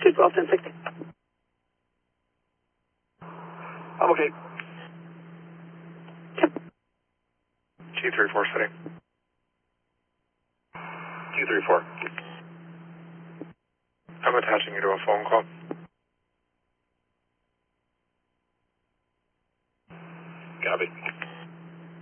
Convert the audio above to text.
212, 1060. I'm okay. Yep. G34 setting. G34. I'm attaching you to a phone call. Copy.